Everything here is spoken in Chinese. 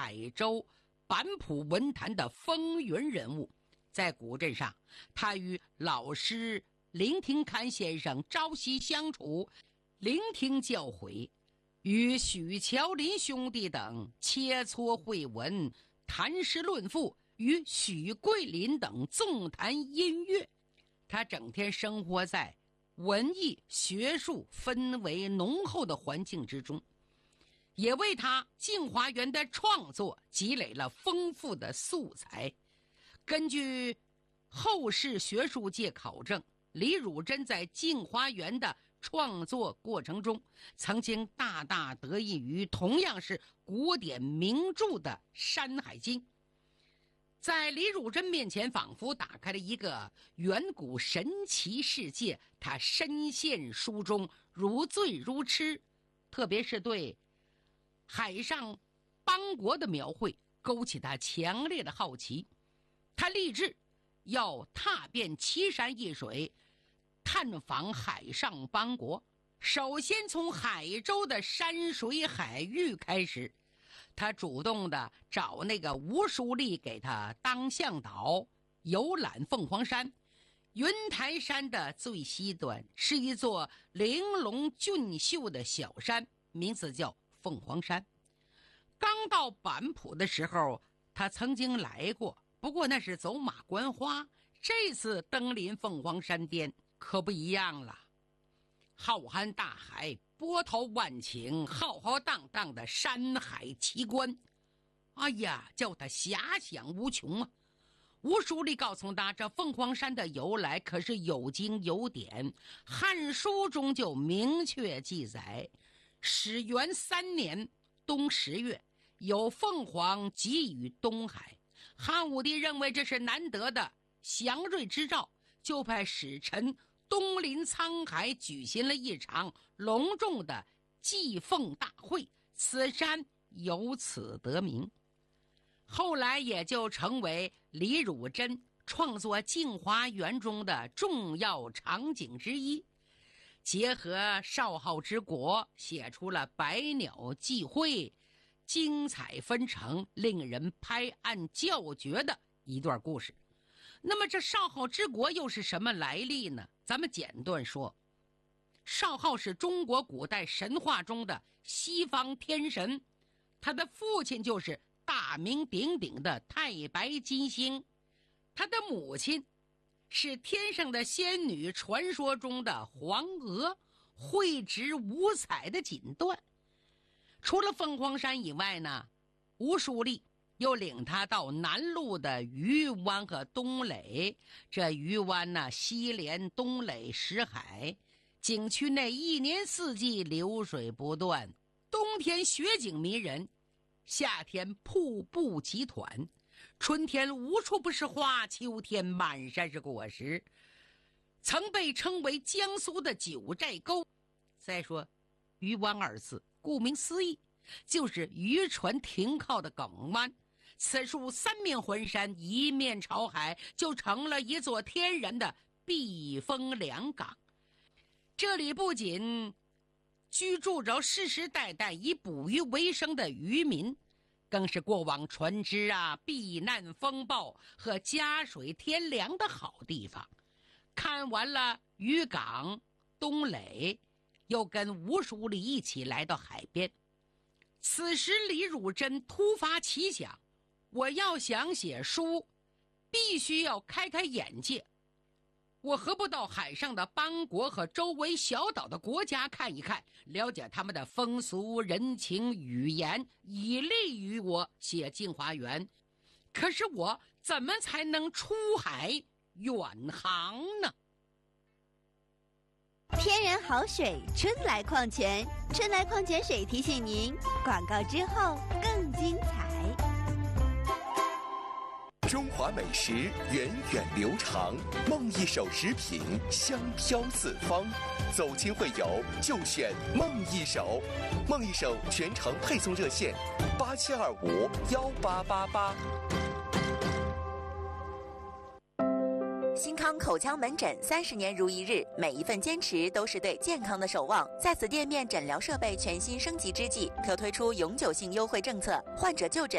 海州板浦文坛的风云人物。在古镇上，他与老师林廷堪先生朝夕相处，聆听教诲，与许乔林兄弟等切磋会文，谈诗论赋，与许桂林等纵谈音乐。他整天生活在文艺学术氛围浓厚的环境之中，也为他镜花缘的创作积累了丰富的素材。根据后世学术界考证，李汝珍在镜花缘的创作过程中，曾经大大得益于同样是古典名著的《山海经》。在李汝珍面前仿佛打开了一个远古神奇世界，他深陷书中如醉如痴，特别是对海上邦国的描绘勾起他强烈的好奇。他立志要踏遍岐山异水，探访海上邦国，首先从海州的山水海域开始。他主动的找那个吴书立给他当向导，游览凤凰山。云台山的最西端是一座玲珑俊秀的小山，名字叫凤凰山。刚到板浦的时候，他曾经来过，不过那是走马观花。这次登临凤凰山巅可不一样了，浩瀚大海，波涛万顷，浩浩荡荡的山海奇观，哎呀，叫他遐想无穷啊！吴书立告诉他，这凤凰山的由来可是有经有典，《汉书》中就明确记载，始元3年冬10月，有凤凰集于东海。汉武帝认为这是难得的祥瑞之兆，就派使臣东临沧海，举行了一场隆重的祭凤大会，此山由此得名。后来也就成为李汝珍创作镜花缘中的重要场景之一，结合少昊之国，写出了百鸟际会，精彩纷呈，令人拍案叫绝的一段故事。那么这少昊之国又是什么来历呢？咱们简短说，少昊是中国古代神话中的西方天神，他的父亲就是大名鼎鼎的太白金星，他的母亲是天上的仙女，传说中的黄娥，绘质五彩的锦缎。除了凤凰山以外呢，吴书立又领他到南路的鱼湾和东垒。这鱼湾呢，西连东垒石海，景区内一年四季流水不断，冬天雪景迷人，夏天瀑布齐团，春天无处不是花，秋天满山是果实，曾被称为江苏的九寨沟。再说鱼湾二字，顾名思义，就是渔船停靠的港湾。此处三面环山，一面朝海，就成了一座天然的避风良港。这里不仅居住着世世代代以捕鱼为生的渔民，更是过往船只避难风暴和加水添粮的好地方。看完了渔港东垒，又跟吴书立一起来到海边。此时李汝珍突发奇想，我要想写书，必须要开开眼界，我何不到海上的邦国和周围小岛的国家看一看，了解他们的风俗人情语言，以利于我写镜花缘。可是我怎么才能出海远航呢？ 天然好水，春来矿泉，春来矿泉水提醒您，广告之后更精彩。 中华美食源远流长，梦一手食品香飘四方。走亲会友就选梦一手，梦一手全程配送热线87251888。 新康口腔门诊30年如一日，每一份坚持都是对健康的守望。在此店面诊疗设备全新升级之际，可推出永久性优惠政策，患者就诊